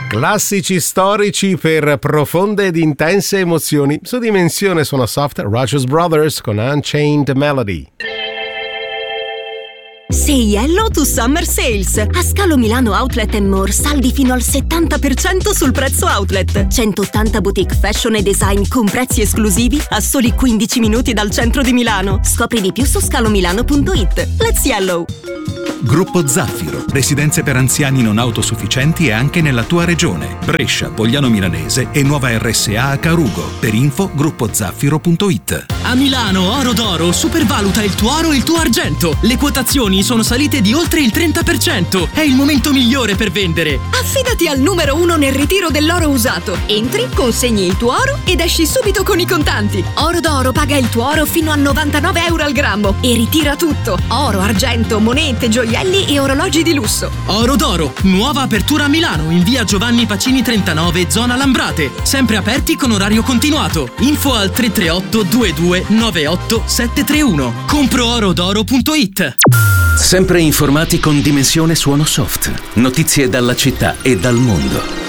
Classici storici per profonde ed intense emozioni. Su Dimensione Suono Soft, Rogers Brothers con Unchained Melody. Say hello to Summer Sales! A Scalo Milano Outlet & More saldi fino al 70% sul prezzo outlet. 180 boutique fashion e design con prezzi esclusivi a soli 15 minuti dal centro di Milano. Scopri di più su scalomilano.it. Let's yellow! Gruppo Zaffiro, residenze per anziani non autosufficienti e anche nella tua regione. Brescia, Pogliano Milanese e nuova RSA a Carugo. Per info gruppozaffiro.it. A Milano Oro d'Oro supervaluta il tuo oro e il tuo argento. Le quotazioni sono salite di oltre il 30%. È il momento migliore per vendere. Affidati al numero 1 nel ritiro dell'oro usato. Entri, consegni il tuo oro ed esci subito con i contanti. Oro d'Oro paga il tuo oro fino a 99 euro al grammo e ritira tutto. Oro, argento, monete, gioielli e orologi di lusso. Oro d'Oro, nuova apertura a Milano in via Giovanni Pacini 39, zona Lambrate. Sempre aperti con orario continuato. Info al 338 22 98 731. Comproorodoro.it. Sempre informati con Dimensione Suono Soft. Notizie dalla città e dal mondo.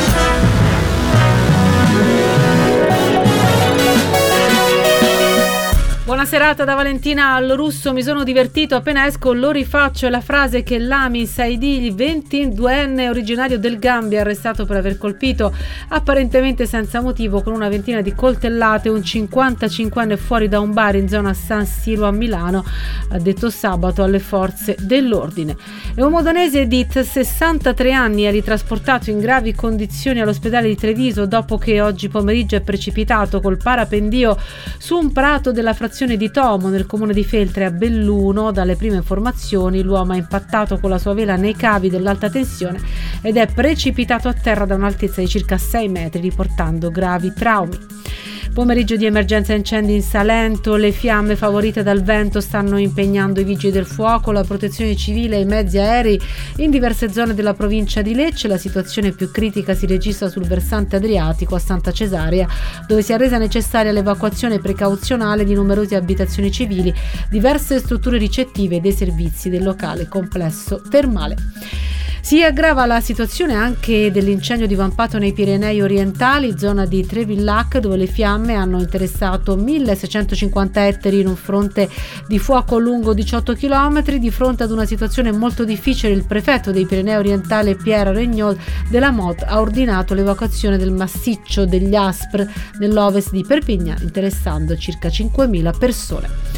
Buona serata da Valentina al Russo, mi sono divertito, appena esco lo rifaccio. È la frase che Lami Saidi, il 22enne originario del Gambia, arrestato per aver colpito apparentemente senza motivo con una ventina di coltellate un 55enne fuori da un bar in zona San Siro a Milano, ha detto sabato alle forze dell'ordine. E un modenese di 63 anni è ritrasportato in gravi condizioni all'ospedale di Treviso dopo che oggi pomeriggio è precipitato col parapendio su un prato della frazione di Tomo nel comune di Feltre a Belluno. Dalle prime informazioni l'uomo ha impattato con la sua vela nei cavi dell'alta tensione ed è precipitato a terra da un'altezza di circa 6 metri riportando gravi traumi. Pomeriggio di emergenza incendi in Salento, le fiamme favorite dal vento stanno impegnando i vigili del fuoco, la protezione civile e i mezzi aerei in diverse zone della provincia di Lecce. La situazione più critica si registra sul versante adriatico a Santa Cesarea, dove si è resa necessaria l'evacuazione precauzionale di numerose abitazioni civili, diverse strutture ricettive e dei servizi del locale complesso termale. Si aggrava la situazione anche dell'incendio divampato nei Pirenei orientali, zona di Trevillac, dove le fiamme hanno interessato 1650 ettari in un fronte di fuoco lungo 18 km. Di fronte ad una situazione molto difficile, il prefetto dei Pirenei orientali Pierre Regnol della Mot ha ordinato l'evacuazione del massiccio degli Aspres nell'ovest di Perpignan, interessando circa 5.000 persone.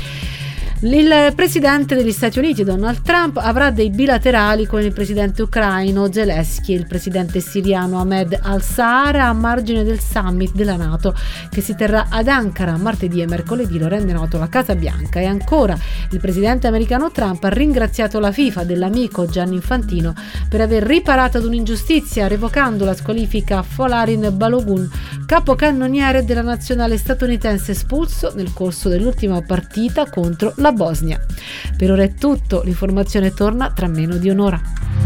Il presidente degli Stati Uniti Donald Trump avrà dei bilaterali con il presidente ucraino Zelensky e il presidente siriano Ahmed al-Sahara a margine del summit della NATO che si terrà ad Ankara martedì e mercoledì, lo rende noto la Casa Bianca. E ancora, il presidente americano Trump ha ringraziato la FIFA dell'amico Gianni Infantino per aver riparato ad un'ingiustizia revocando la squalifica a Folarin Balogun, capocannoniere della nazionale statunitense espulso nel corso dell'ultima partita contro la Bosnia. Per ora è tutto, l'informazione torna tra meno di un'ora.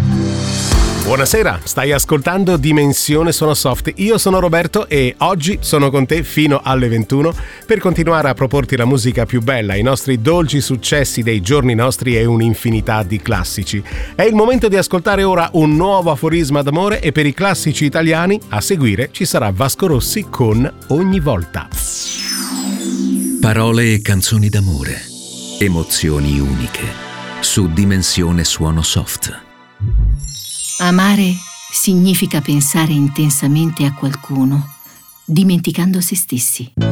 Buonasera, stai ascoltando Dimensione Suono Soft. Io sono Roberto e oggi sono con te fino alle 21 per continuare a proporti la musica più bella, i nostri dolci successi dei giorni nostri e un'infinità di classici. È il momento di ascoltare ora un nuovo aforisma d'amore e per i classici italiani a seguire ci sarà Vasco Rossi con Ogni volta. Parole e canzoni d'amore. Emozioni uniche su Dimensione Suono Soft. Amare significa pensare intensamente a qualcuno, dimenticando se stessi.